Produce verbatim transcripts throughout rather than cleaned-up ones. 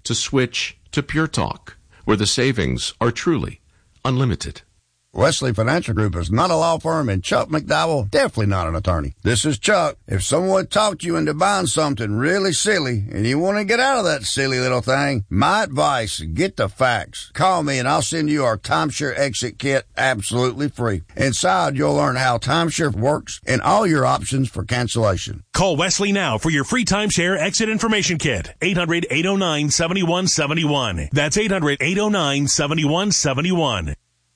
to switch to Pure Talk, where the savings are truly unlimited. Wesley Financial Group is not a law firm, and Chuck McDowell definitely not an attorney. This is Chuck. If someone talked you into buying something really silly and you want to get out of that silly little thing, my advice, get the facts. Call me and I'll send you our timeshare exit kit absolutely free. Inside, you'll learn how timeshare works and all your options for cancellation. Call Wesley now for your free timeshare exit information kit. eight hundred, eight oh nine, seven one seven one. That's eight hundred, eight oh nine, seven one seven one.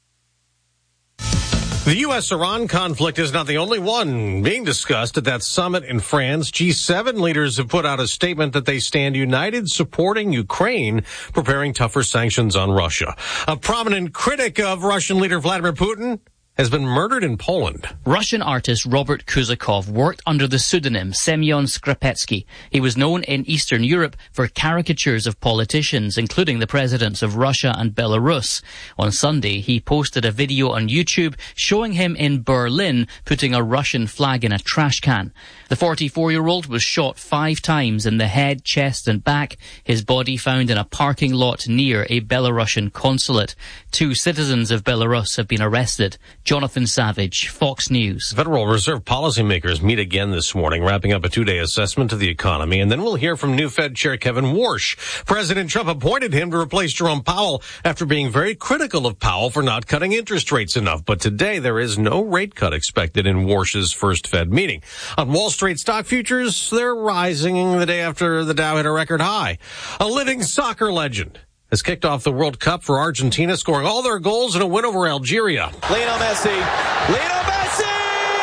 The U S Iran conflict is not the only one being discussed at that summit in France. G seven leaders have put out a statement that they stand united supporting Ukraine, preparing tougher sanctions on Russia. A prominent critic of Russian leader Vladimir Putin has been murdered in Poland. Russian artist Robert Kuzakov worked under the pseudonym Semyon Skrapetsky. He was known in Eastern Europe for caricatures of politicians, including the presidents of Russia and Belarus. On Sunday, he posted a video on YouTube showing him in Berlin putting a Russian flag in a trash can. The forty-four-year-old was shot five times in the head, chest and back, his body found in a parking lot near a Belarusian consulate. Two citizens of Belarus have been arrested. Jonathan Savage, Fox News. Federal Reserve policymakers meet again this morning, wrapping up a two-day assessment of the economy, and then we'll hear from new Fed Chair Kevin Warsh. President Trump appointed him to replace Jerome Powell after being very critical of Powell for not cutting interest rates enough. But today there is no rate cut expected in Warsh's first Fed meeting. On Wall Street stock futures, they're rising the day after the Dow hit a record high. A living soccer legend has kicked off the World Cup for Argentina, scoring all their goals in a win over Algeria. Lionel Messi. Lionel Messi!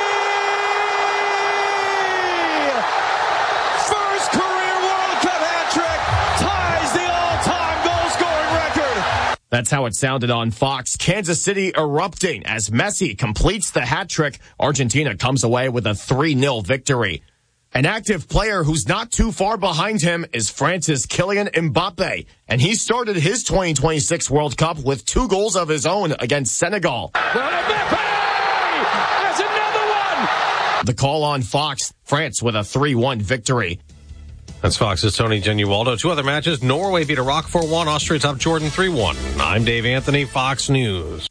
First career World Cup hat-trick ties the all-time goal-scoring record. That's how it sounded on Fox. Kansas City erupting as Messi completes the hat-trick. Argentina comes away with a three nil victory. An active player who's not too far behind him is France's Kylian Mbappe, and he started his twenty twenty-six World Cup with two goals of his own against Senegal. Mbappe has another one! The call on Fox, France with a three one victory. That's Fox's Tony Genualdo. Two other matches, Norway beat Iraq four one, Austria topped Jordan three one. I'm Dave Anthony, Fox News.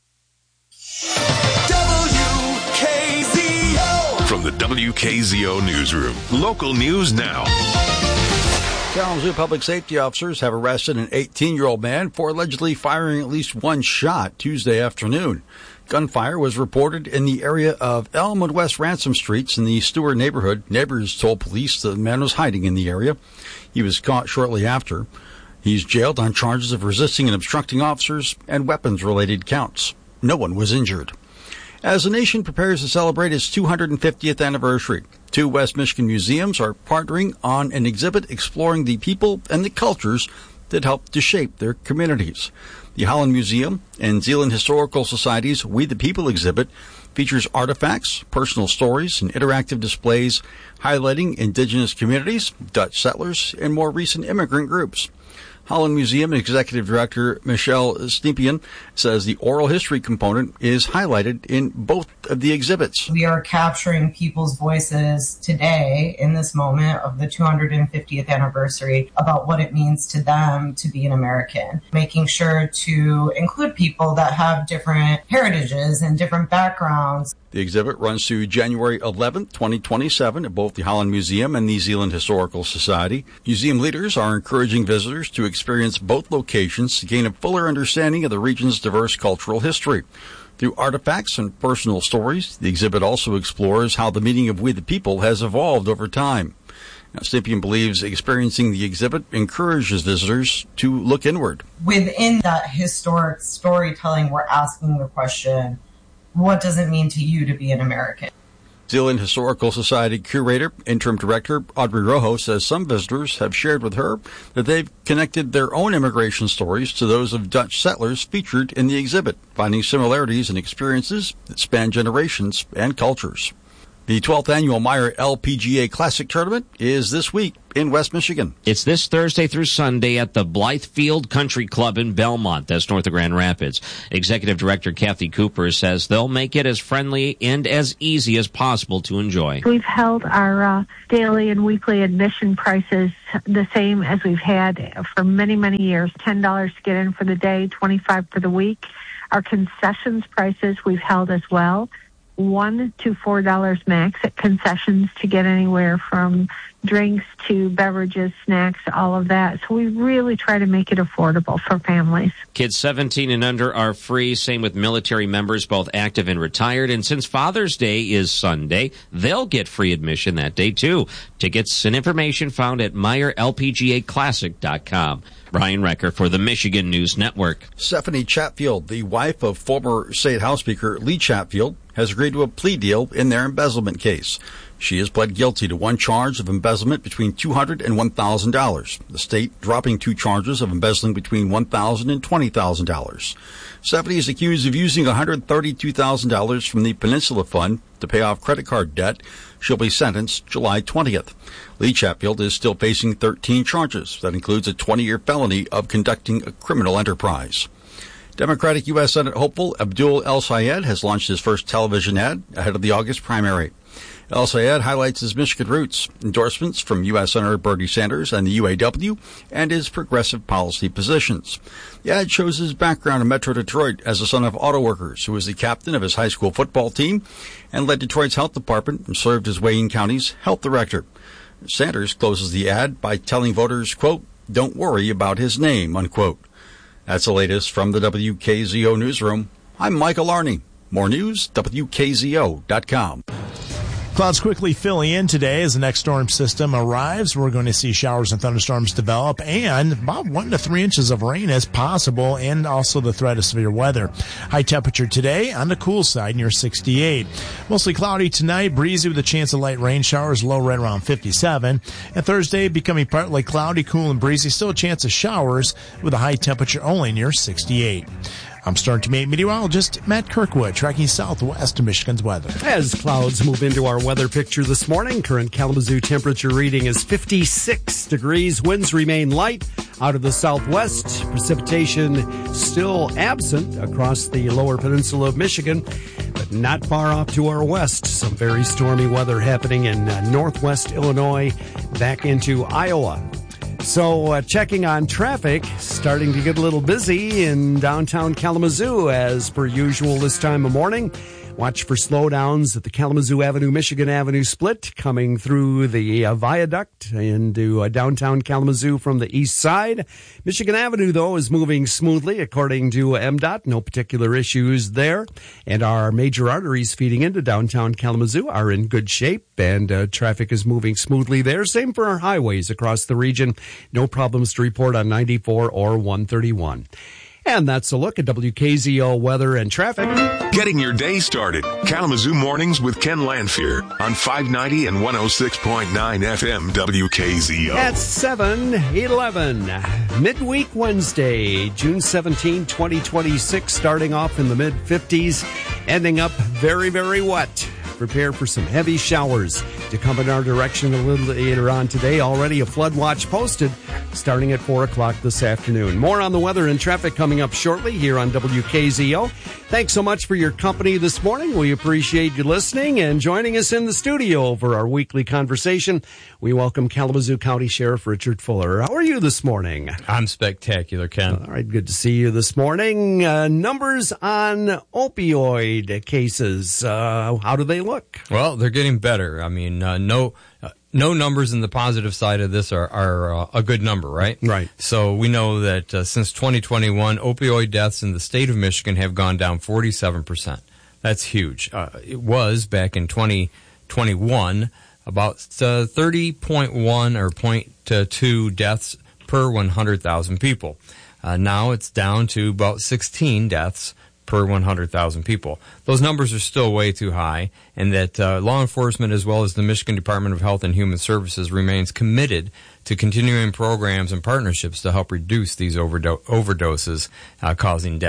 From the W K Z O newsroom, local news now. Kalamazoo public safety officers have arrested an eighteen-year-old man for allegedly firing at least one shot Tuesday afternoon. Gunfire was reported in the area of Elm and West Ransom Streets in the Stewart neighborhood. Neighbors told police the man was hiding in the area. He was caught shortly after. He's jailed on charges of resisting and obstructing officers and weapons-related counts. No one was injured. As the nation prepares to celebrate its two hundred fiftieth anniversary, two West Michigan museums are partnering on an exhibit exploring the people and the cultures that helped to shape their communities. The Holland Museum and Zeeland Historical Society's We the People exhibit features artifacts, personal stories, and interactive displays highlighting indigenous communities, Dutch settlers, and more recent immigrant groups. Holland Museum Executive Director Michelle Stempian says the oral history component is highlighted in both of the exhibits. We are capturing people's voices today in this moment of the two hundred fiftieth anniversary about what it means to them to be an American, making sure to include people that have different heritages and different backgrounds. The exhibit runs through January eleventh, twenty twenty-seven at both the Holland Museum and the Zeeland Historical Society. Museum leaders are encouraging visitors to experience both locations to gain a fuller understanding of the region's diverse cultural history. Through artifacts and personal stories, the exhibit also explores how the meaning of We the People has evolved over time. Now, Stempian believes experiencing the exhibit encourages visitors to look inward. Within that historic storytelling, we're asking the question, what does it mean to you to be an American? Zeeland Historical Society curator, interim director Audrey Rojo says some visitors have shared with her that they've connected their own immigration stories to those of Dutch settlers featured in the exhibit, finding similarities in experiences that span generations and cultures. The twelfth annual Meyer L P G A Classic Tournament is this week in West Michigan. It's this Thursday through Sunday at the Blythefield Country Club in Belmont. That's north of Grand Rapids. Executive Director Kathy Cooper says they'll make it as friendly and as easy as possible to enjoy. We've held our uh, daily and weekly admission prices the same as we've had for many, many years. ten dollars to get in for the day, twenty-five dollars for the week. Our concessions prices we've held as well. One to four dollars max at concessions to get anywhere from drinks to beverages, snacks, all of that. So we really try to make it affordable for families. Kids seventeen and under are free. Same with military members, both active and retired. And since Father's Day is Sunday, they'll get free admission that day too. Tickets and information found at Meyer L P G A Classic dot com. Brian Recker for the Michigan News Network. Stephanie Chatfield, the wife of former State House Speaker Lee Chatfield, has agreed to a plea deal in their embezzlement case. She has pled guilty to one charge of embezzlement between two hundred dollars and one thousand dollars. The state dropping two charges of embezzling between one thousand dollars and twenty thousand dollars. Stephanie is accused of using one hundred thirty-two thousand dollars from the Peninsula Fund to pay off credit card debt. She'll be sentenced July twentieth. Lee Chatfield is still facing thirteen charges. That includes a twenty-year felony of conducting a criminal enterprise. Democratic U S Senate hopeful Abdul El-Sayed has launched his first television ad ahead of the August primary. El-Sayed highlights his Michigan roots, endorsements from U S Senator Bernie Sanders and the U A W, and his progressive policy positions. The ad shows his background in Metro Detroit as a son of auto workers, who was the captain of his high school football team and led Detroit's health department and served as Wayne County's health director. Sanders closes the ad by telling voters, quote, "Don't worry about his name," unquote. That's the latest from the W K Z O newsroom. I'm Michael Arney. More news, W K Z O dot com. Clouds quickly filling in today as the next storm system arrives. We're going to see showers and thunderstorms develop, and about one to three inches of rain is possible, and also the threat of severe weather. High temperature today on the cool side near sixty-eight. Mostly cloudy tonight, breezy with a chance of light rain showers, low right around fifty-seven. And Thursday becoming partly cloudy, cool and breezy, still a chance of showers with a high temperature only near sixty-eight. I'm Storm Team eight meteorologist Matt Kirkwood, tracking southwest of Michigan's weather. As clouds move into our weather picture this morning, current Kalamazoo temperature reading is fifty-six degrees. Winds remain light out of the southwest. Precipitation still absent across the lower peninsula of Michigan, but not far off to our west. Some very stormy weather happening in uh, northwest Illinois back into Iowa. So uh, checking on traffic, starting to get a little busy in downtown Kalamazoo as per usual this time of morning. Watch for slowdowns at the Kalamazoo Avenue-Michigan Avenue split coming through the uh, viaduct into uh, downtown Kalamazoo from the east side. Michigan Avenue, though, is moving smoothly according to uh, M DOT. No particular issues there. And our major arteries feeding into downtown Kalamazoo are in good shape, and uh, traffic is moving smoothly there. Same for our highways across the region. No problems to report on ninety-four or one thirty-one. And that's a look at W K Z O weather and traffic. Getting your day started. Kalamazoo Mornings with Ken Lanfear on five ninety and one oh six point nine F M W K Z O. At seven eleven, midweek Wednesday, June seventeenth, twenty twenty-six, starting off in the mid-fifties, ending up very, very wet. Prepare for some heavy showers to come in our direction a little later on today. Already a flood watch posted starting at four o'clock this afternoon. More on the weather and traffic coming up shortly here on W K Z O. Thanks so much for your company this morning. We appreciate you listening and joining us in the studio for our weekly conversation. We welcome Kalamazoo County Sheriff Richard Fuller. How are you this morning? I'm spectacular, Ken. All right, good to see you this morning. Uh, numbers on opioid cases. Uh, how do they look? Well, they're getting better. I mean, uh, no... Uh, No numbers in the positive side of this are, are uh, a good number, right? Right. So we know that uh, since twenty twenty-one, opioid deaths in the state of Michigan have gone down forty-seven percent. That's huge. Uh, it was back in twenty twenty-one about uh, thirty point one or zero point two deaths per one hundred thousand people. Uh, now it's down to about sixteen deaths per one hundred thousand people. Those numbers are still way too high, and that uh, law enforcement as well as the Michigan Department of Health and Human Services remains committed to continuing programs and partnerships to help reduce these overdo- overdoses uh, causing death.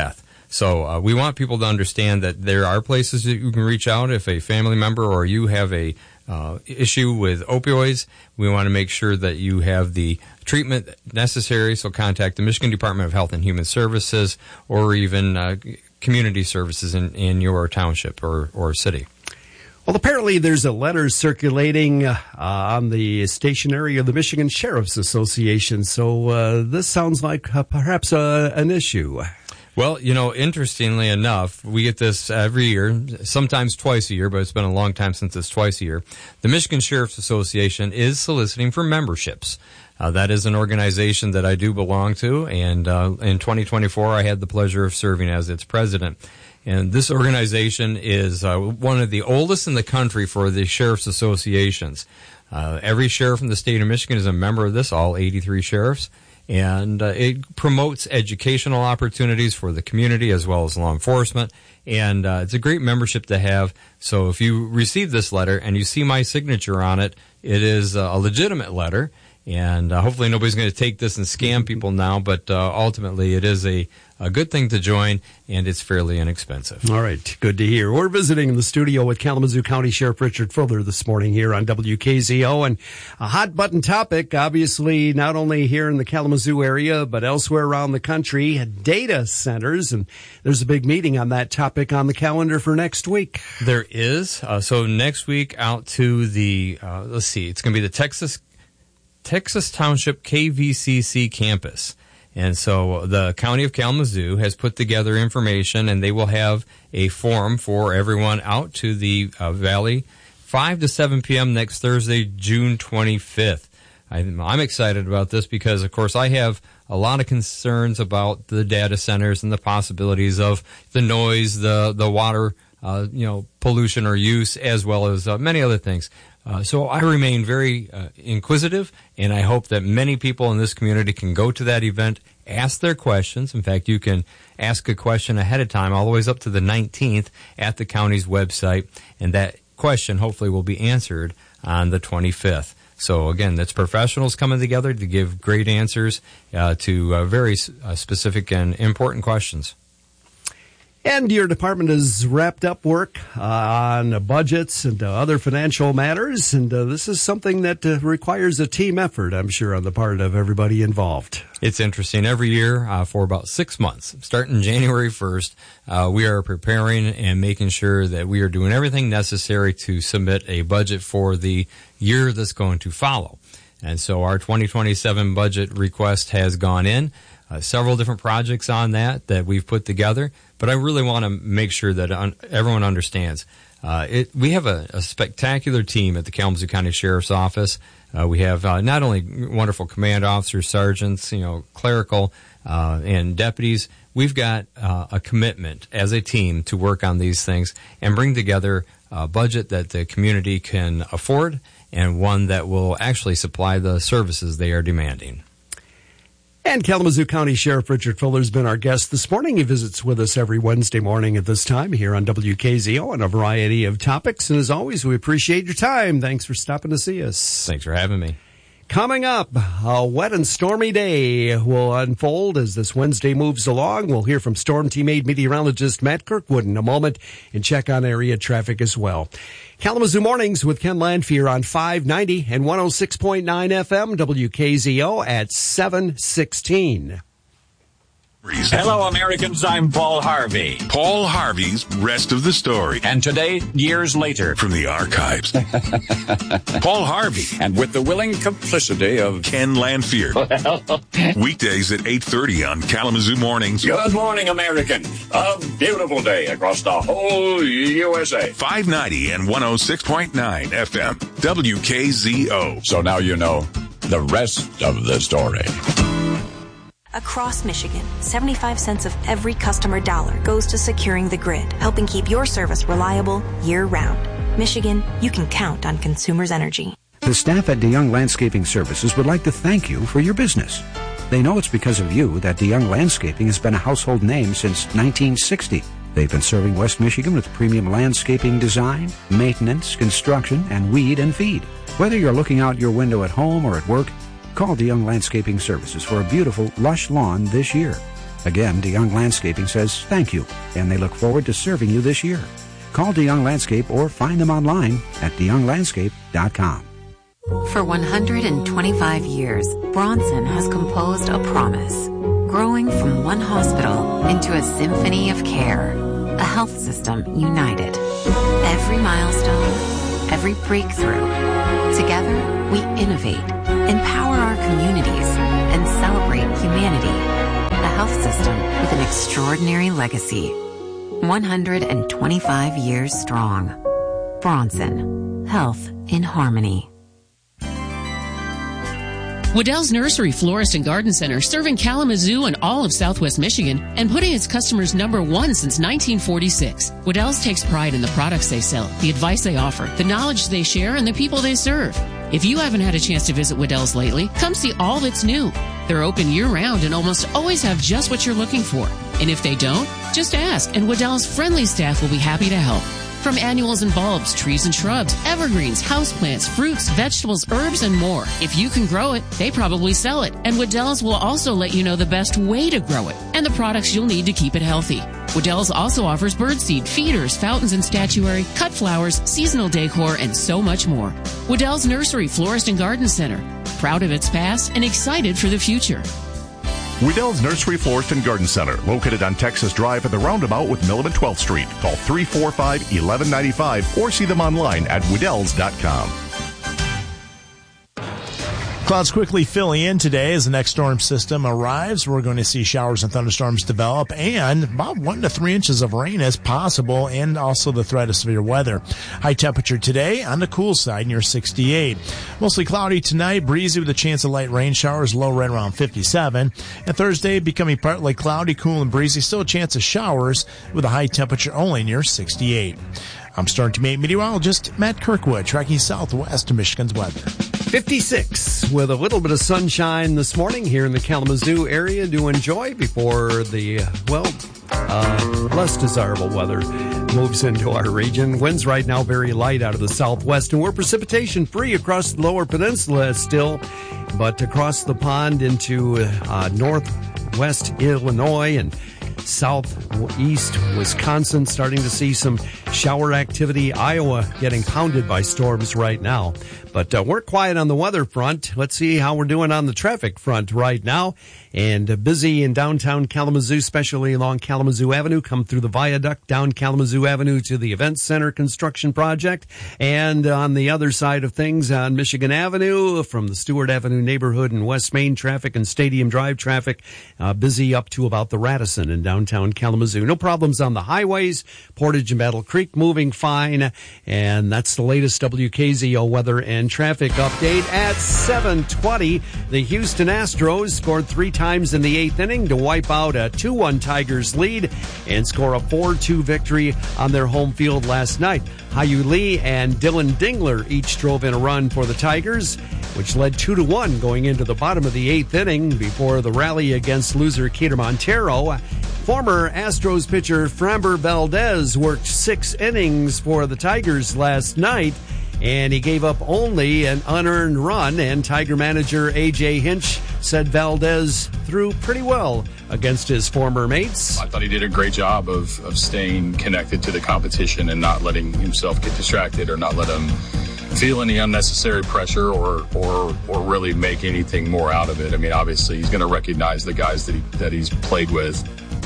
So uh, we want people to understand that there are places that you can reach out if a family member or you have a uh, issue with opioids. We want to make sure that you have the treatment necessary. So contact the Michigan Department of Health and Human Services or even uh, community services in, in your township or, or city. Well, apparently there's a letter circulating uh, on the stationery of the Michigan Sheriff's Association. So uh, this sounds like uh, perhaps uh, an issue. Well, you know, interestingly enough, we get this every year, sometimes twice a year, but it's been a long time since it's twice a year. The Michigan Sheriff's Association is soliciting for memberships. Uh, that is an organization that I do belong to, and uh, in twenty twenty-four, I had the pleasure of serving as its president. And this organization is uh, one of the oldest in the country for the sheriff's associations. Uh, every sheriff in the state of Michigan is a member of this, all eighty-three sheriffs. And uh, it promotes educational opportunities for the community as well as law enforcement. And uh, it's a great membership to have. So if you receive this letter and you see my signature on it, it is a legitimate letter. And uh, hopefully nobody's going to take this and scam people now, but uh, ultimately it is a, a good thing to join, and it's fairly inexpensive. All right, good to hear. We're visiting in the studio with Kalamazoo County Sheriff Richard Fuller this morning here on W K Z O, and a hot-button topic, obviously, not only here in the Kalamazoo area, but elsewhere around the country, data centers, and there's a big meeting on that topic on the calendar for next week. There is. Uh, so next week out to the, uh, let's see, it's going to be the Texas Texas Township K V C C campus. And so the County of Kalamazoo has put together information, and they will have a forum for everyone out to the uh, Valley five to seven p.m. next Thursday, June twenty-fifth. I'm, I'm excited about this because, of course, I have a lot of concerns about the data centers and the possibilities of the noise, the, the water, uh, you know, pollution or use, as well as uh, many other things. Uh, so I remain very uh, inquisitive, and I hope that many people in this community can go to that event, ask their questions. In fact, you can ask a question ahead of time, all the way up to the nineteenth at the county's website, and that question hopefully will be answered on the twenty-fifth. So again, that's professionals coming together to give great answers uh, to uh, very uh, specific and important questions. And your department has wrapped up work uh, on budgets and uh, other financial matters, and uh, this is something that uh, requires a team effort, I'm sure, on the part of everybody involved. It's interesting. Every year uh, for about six months, starting January first, uh, we are preparing and making sure that we are doing everything necessary to submit a budget for the year that's going to follow. And so our twenty twenty-seven budget request has gone in. Uh, several different projects on that that we've put together, but I really want to make sure that un- everyone understands. Uh, it, we have a, a spectacular team at the Kalamazoo County Sheriff's Office. Uh, we have uh, not only wonderful command officers, sergeants, you know, clerical, uh, and deputies. We've got uh, a commitment as a team to work on these things and bring together a budget that the community can afford and one that will actually supply the services they are demanding. And Kalamazoo County Sheriff Richard Fuller has been our guest this morning. He visits with us every Wednesday morning at this time here on W K Z O on a variety of topics. And as always, we appreciate your time. Thanks for stopping to see us. Thanks for having me. Coming up, a wet and stormy day will unfold as this Wednesday moves along. We'll hear from Storm Team eight meteorologist Matt Kirkwood in a moment and check on area traffic as well. Kalamazoo Mornings with Ken Lanfear on five ninety and one oh six point nine F M W K Z O at seven sixteen. Hello, Americans. I'm Paul Harvey. Paul Harvey's Rest of the Story. And today, years later. From the archives. Paul Harvey. And with the willing complicity of Ken Lanfear. Weekdays at eight thirty on Kalamazoo Mornings. Good morning, Americans. A beautiful day across the whole U S A. five ninety and one oh six point nine F M. W K Z O. So now you know the rest of the story. Across Michigan, seventy-five cents of every customer dollar goes to securing the grid, helping keep your service reliable year-round. Michigan, you can count on Consumers Energy. The staff at DeYoung Landscaping Services would like to thank you for your business. They know it's because of you that DeYoung Landscaping has been a household name since nineteen sixty. They've been serving West Michigan with premium landscaping design, maintenance, construction, and weed and feed. Whether you're looking out your window at home or at work, call DeYoung Landscaping Services for a beautiful, lush lawn this year. Again, DeYoung Landscaping says thank you, and they look forward to serving you this year. Call DeYoung Landscape or find them online at de young landscape dot com. For one hundred twenty-five years, Bronson has composed a promise, growing from one hospital into a symphony of care, a health system united. Every milestone, every breakthrough, together we innovate, empower our communities, and celebrate humanity. A health system with an extraordinary legacy. one hundred twenty-five years strong. Bronson, health in harmony. Waddell's Nursery, Florist, and Garden Center, serving Kalamazoo and all of Southwest Michigan and putting its customers number one since nineteen forty-six. Waddell's takes pride in the products they sell, the advice they offer, the knowledge they share, and the people they serve. If you haven't had a chance to visit Waddell's lately, come see all that's new. They're open year-round and almost always have just what you're looking for. And if they don't, just ask, and Waddell's friendly staff will be happy to help. From annuals and bulbs, trees and shrubs, evergreens, houseplants, fruits, vegetables, herbs, and more. If you can grow it, they probably sell it. And Waddell's will also let you know the best way to grow it and the products you'll need to keep it healthy. Waddell's also offers birdseed, feeders, fountains and statuary, cut flowers, seasonal decor, and so much more. Waddell's Nursery, Florist, and Garden Center. Proud of its past and excited for the future. Waddell's Nursery, Florist, and Garden Center, located on Texas Drive at the roundabout with Milam and twelfth Street. Call three four five, one one nine five or see them online at waddells dot com. Clouds quickly filling in today as the next storm system arrives. We're going to see showers and thunderstorms develop, and about one to three inches of rain is possible, and also the threat of severe weather. High temperature today on the cool side near sixty-eight. Mostly cloudy tonight, breezy with a chance of light rain showers, low right around fifty-seven. And Thursday becoming partly cloudy, cool and breezy, still a chance of showers with a high temperature only near sixty-eight. I'm Star Team eight meteorologist Matt Kirkwood, tracking southwest to Michigan's weather. fifty-six with a little bit of sunshine this morning here in the Kalamazoo area to enjoy before the, well, uh, less desirable weather moves into our region. Winds right now very light out of the southwest, and we're precipitation free across the lower peninsula still, but across the pond into uh, northwest Illinois and southeast Wisconsin, starting to see some shower activity. Iowa getting pounded by storms right now. But uh, we're quiet on the weather front. Let's see how we're doing on the traffic front right now. And uh, busy in downtown Kalamazoo, especially along Kalamazoo Avenue. Come through the viaduct down Kalamazoo Avenue to the Event Center construction project. And on the other side of things on Michigan Avenue, from the Stewart Avenue neighborhood and West Main traffic and Stadium Drive traffic, uh, busy up to about the Radisson in downtown Kalamazoo. No problems on the highways. Portage and Battle Creek moving fine. And that's the latest W K Z O weather and traffic update at seven twenty. The Houston Astros scored three times in the eighth inning to wipe out a two one Tigers lead and score a four two victory on their home field last night. Hyu Lee and Dylan Dingler each drove in a run for the Tigers, which led two to one going into the bottom of the eighth inning before the rally against loser Keter Montero. Former Astros pitcher Framber Valdez worked six innings for the Tigers last night, and he gave up only an unearned run, and Tiger manager A J Hinch said Valdez threw pretty well against his former mates. I thought he did a great job of, of staying connected to the competition and not letting himself get distracted or not let him feel any unnecessary pressure or, or, or really make anything more out of it. I mean, obviously, he's going to recognize the guys that, he, that he's played with.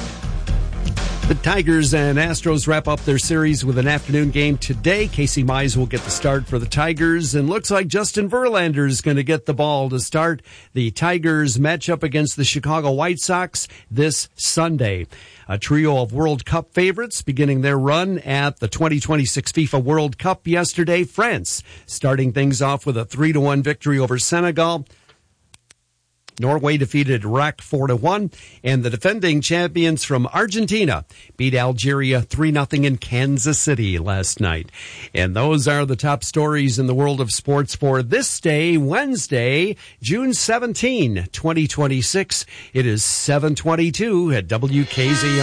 The Tigers and Astros wrap up their series with an afternoon game today. Casey Mize will get the start for the Tigers, and looks like Justin Verlander is going to get the ball to start the Tigers matchup against the Chicago White Sox this Sunday. A trio of World Cup favorites beginning their run at the twenty twenty-six FIFA World Cup yesterday. France starting things off with a three to one victory over Senegal. Norway defeated Iraq four to one, and the defending champions from Argentina beat Algeria three nothing in Kansas City last night. And those are the top stories in the world of sports for this day, Wednesday, June seventeenth, twenty twenty-six. It is seven twenty-two at W K Z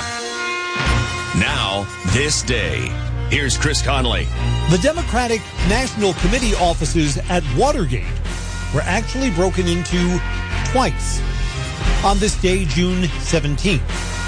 O. Now, this day. Here's Chris Conley. The Democratic National Committee offices at Watergate were actually broken into twice. On this day, June seventeenth.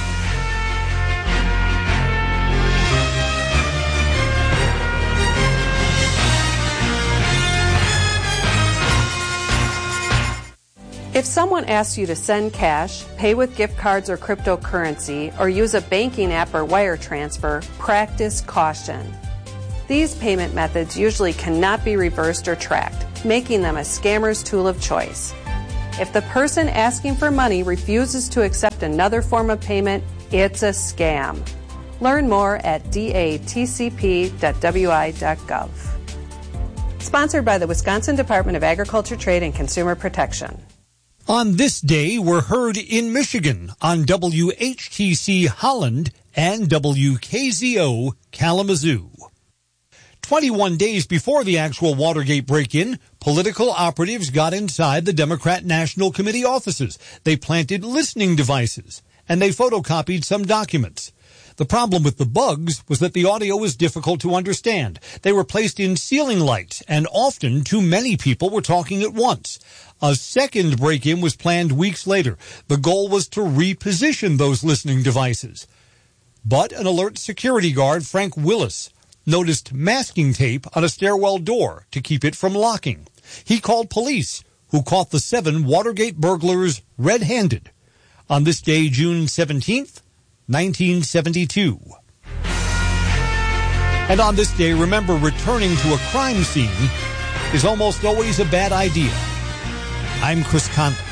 If someone asks you to send cash, pay with gift cards or cryptocurrency, or use a banking app or wire transfer, practice caution. These payment methods usually cannot be reversed or tracked, making them a scammer's tool of choice. If the person asking for money refuses to accept another form of payment, it's a scam. Learn more at d a t c p dot w i dot gov. Sponsored by the Wisconsin Department of Agriculture, Trade, and Consumer Protection. On this day, we're heard in Michigan on W H T C Holland and W K Z O Kalamazoo. twenty-one days before the actual Watergate break-in, political operatives got inside the Democrat National Committee offices. They planted listening devices, and they photocopied some documents. The problem with the bugs was that the audio was difficult to understand. They were placed in ceiling lights, and often too many people were talking at once. A second break-in was planned weeks later. The goal was to reposition those listening devices. But an alert security guard, Frank Willis, noticed masking tape on a stairwell door to keep it from locking. He called police, who caught the seven Watergate burglars red-handed. On this day, June seventeenth, nineteen seventy-two. And on this day, remember, returning to a crime scene is almost always a bad idea. I'm Chris Conley.